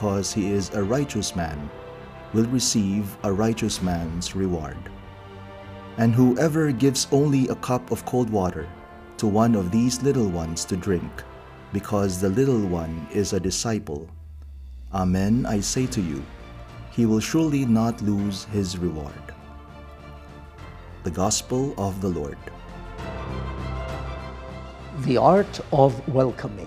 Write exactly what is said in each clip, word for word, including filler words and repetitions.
because he is a righteous man, will receive a righteous man's reward. And whoever gives only a cup of cold water to one of these little ones to drink, because the little one is a disciple, amen, I say to you, he will surely not lose his reward. The Gospel of the Lord. The art of welcoming.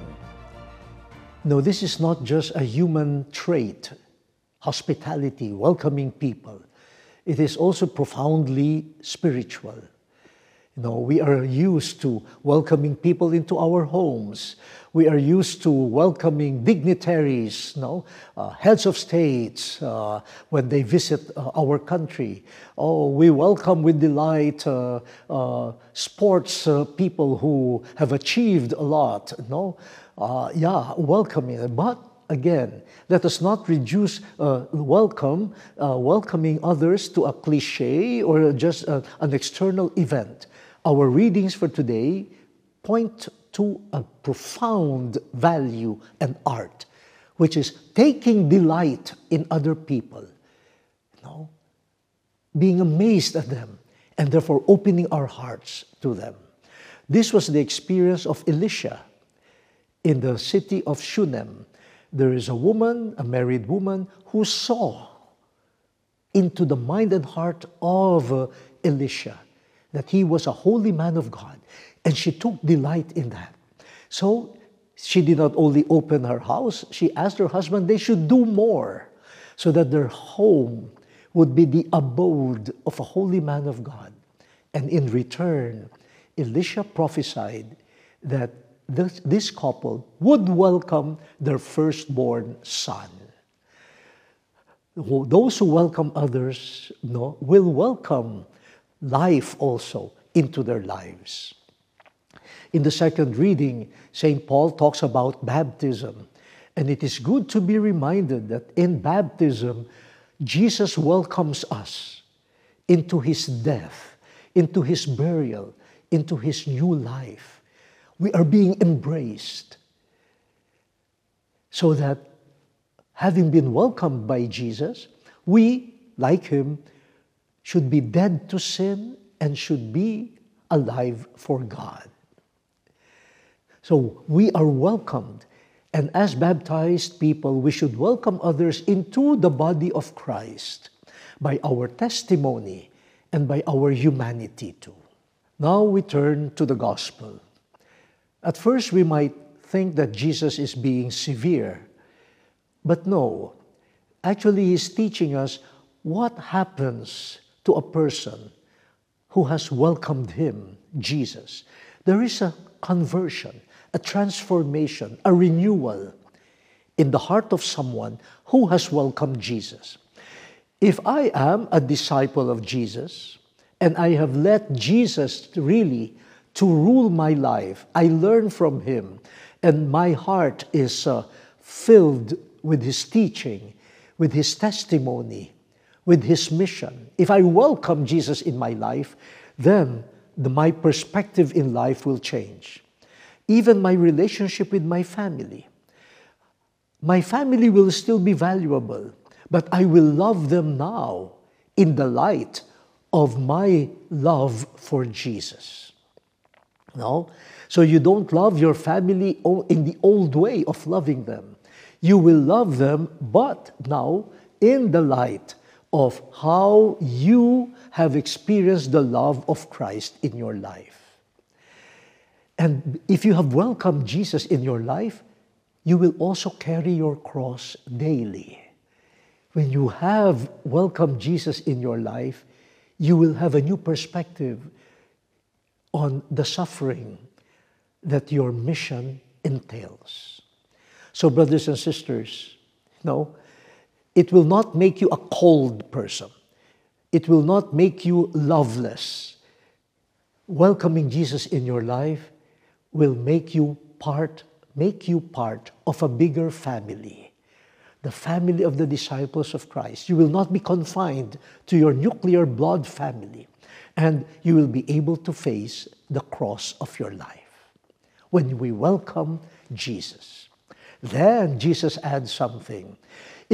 No, this is not just a human trait, hospitality, welcoming people. It is also profoundly spiritual. You know, we are used to welcoming people into our homes. We are used to welcoming dignitaries, you know, uh, heads of states uh, when they visit uh, our country. Oh, we welcome with delight uh, uh, sports uh, people who have achieved a lot. You know? uh, yeah, welcoming. But again, let us not reduce uh, welcome, uh, welcoming others to a cliche or just uh, an external event. Our readings for today point to a profound value and art, which is taking delight in other people, you know, being amazed at them, and therefore opening our hearts to them. This was the experience of Elisha in the city of Shunem. There is a woman, a married woman, who saw into the mind and heart of uh, Elisha, that he was a holy man of God, and she took delight in that. So she did not only open her house, she asked her husband they should do more, so that their home would be the abode of a holy man of God. And in return, Elisha prophesied that this, this couple would welcome their firstborn son. Those who welcome others, no, will welcome life also into their lives. In the second reading, Saint Paul talks about baptism. And it is good to be reminded that in baptism, Jesus welcomes us into his death, into his burial, into his new life. We are being embraced, so that having been welcomed by Jesus, we, like him, should be dead to sin and should be alive for God. So we are welcomed, and as baptized people, we should welcome others into the body of Christ by our testimony and by our humanity too. Now we turn to the gospel. At first, we might think that Jesus is being severe, but no. Actually, he's teaching us what happens to a person who has welcomed him, Jesus. There is a conversion, a transformation, a renewal in the heart of someone who has welcomed Jesus. If I am a disciple of Jesus and I have let Jesus really to rule my life, I learn from him, and my heart is uh, filled with his teaching, with his testimony, with his mission. If I welcome Jesus in my life, then the, my perspective in life will change. Even my relationship with my family. My family will still be valuable, but I will love them now in the light of my love for Jesus. No? So you don't love your family in the old way of loving them. You will love them, but now in the light of how you have experienced the love of Christ in your life. And if you have welcomed Jesus in your life, you will also carry your cross daily. When you have welcomed Jesus in your life, you will have a new perspective on the suffering that your mission entails. So, brothers and sisters, you know, it will not make you a cold person. It will not make you loveless. Welcoming Jesus in your life will make you part, make you part of a bigger family, the family of the disciples of Christ. You will not be confined to your nuclear blood family, and you will be able to face the cross of your life when we welcome Jesus. Then Jesus adds something.